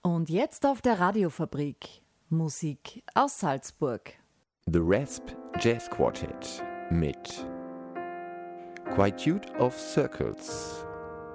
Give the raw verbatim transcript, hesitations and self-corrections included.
Und jetzt auf der Radiofabrik Musik aus Salzburg. The Rasp Jazz Quartet mit Quietude of Circles.